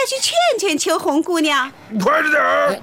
去劝劝秋红姑娘。 快着点儿！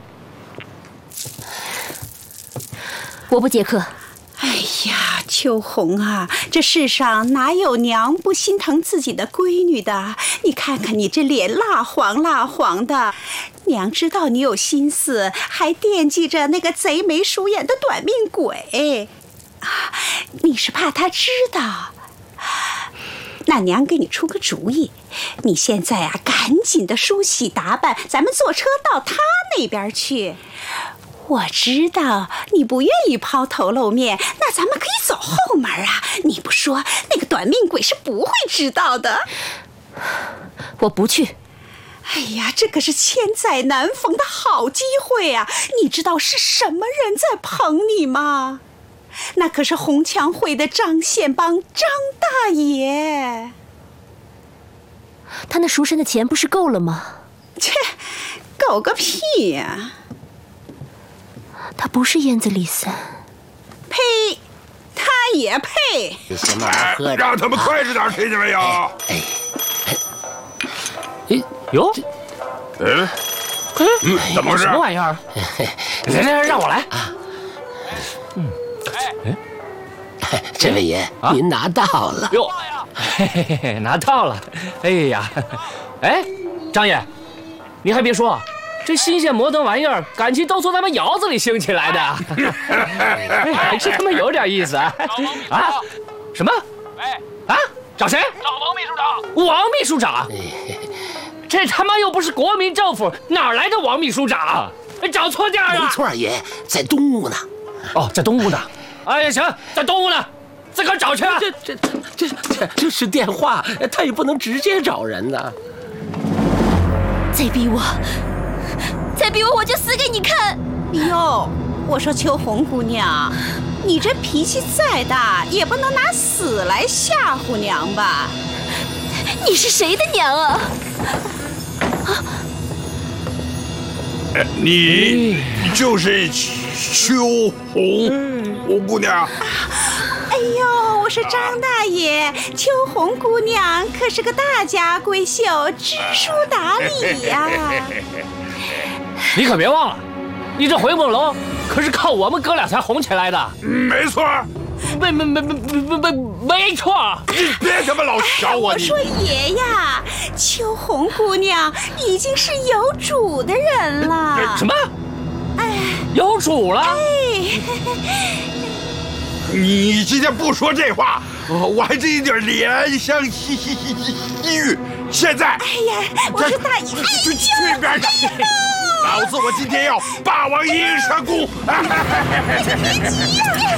我不接客。 哎呀，秋红啊，这世上哪有娘不心疼自己的闺女的？你看看你这脸蜡黄蜡黄的，娘知道你有心思，还惦记着那个贼眉鼠眼的短命鬼。你是怕他知道？那娘给你出个主意，你现在啊，赶紧的梳洗打扮，咱们坐车到他那边去。我知道你不愿意抛头露面，那咱们可以走后门啊！你不说，那个短命鬼是不会知道的。 我不去。 哎呀，这可是千载难逢的好机会啊！你知道是什么人在捧你吗？那可是红墙会的张宪邦张大爷。 他那赎身的钱不是够了吗？ 切，够个屁呀！ 他不是燕子李三。 呸！他也配！ 先慢慢喝着， 让他们快着点，听见没有？ 哟， 怎么回事什？么玩意儿？来，让我来。 这位爷，您拿到了。 哟，嘿，拿到了。哎呀，哎，张爷，你还别说，这新鲜摩登玩意儿，感情都从咱们窑子里兴起来的，还是他妈有点意思啊！啊？什么？啊？找谁？ 找王秘书长。 王秘书长？这他妈又不是国民政府，哪来的王秘书长？找错地儿了。 没错，爷在东屋呢。 哦，在东屋呢。哎呀，行，在东屋呢，自个儿找去啊！ 这是电话，他也不能直接找人呢。 再逼我，我就死给你看！ 哟，我说秋红姑娘，你这脾气再大，也不能拿死来吓唬娘吧？ 你是谁的娘啊？ 你就是秋红姑娘。 哎呦，我说张大爷，秋红姑娘可是个大家闺秀，知书达理呀。 你可别忘了，你这回梦楼可是靠我们哥俩才红起来的。 没错。 没错。 你别他妈老笑我！ 我说爷呀，秋红姑娘已经是有主的人了。 什么？ 哎， 有主了？ 哎， 你今天不说这话，我还真有点怜香惜玉。现在， 哎呀，我说大爷， 去一边去！老子我今天要霸王硬上弓！ 别急呀！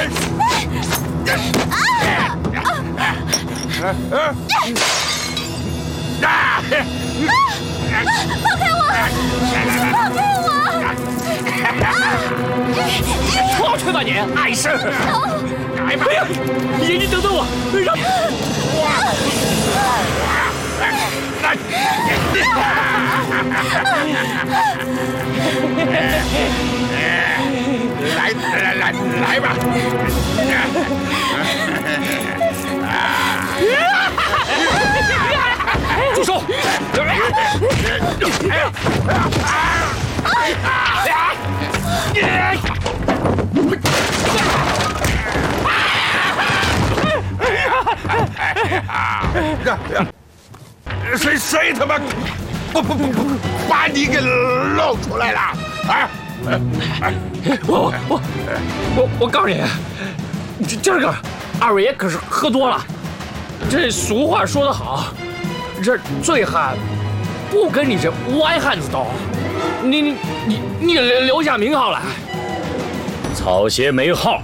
放开我！放开我！ 出去吧你，碍事！来吧！爷，你等等我，让来吧！ 住手！ 谁他妈不把你给露出来了啊！ 我告诉你，今儿个二位爷可是喝多了。这俗话说得好，这醉汉不跟你这歪汉子斗，你留下名号来。 草鞋没号。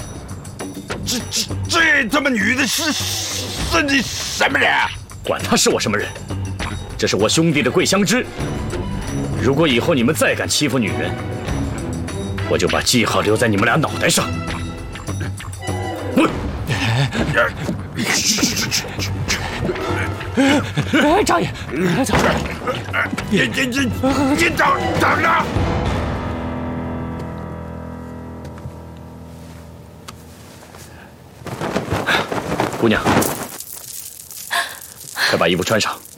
这他妈女的是你什么人？ 管他是我什么人，这是我兄弟的桂香枝。如果以后你们再敢欺负女人，我就把记号留在你们俩脑袋上。 张爷，走！ 你等着！ 姑娘，快把衣服穿上。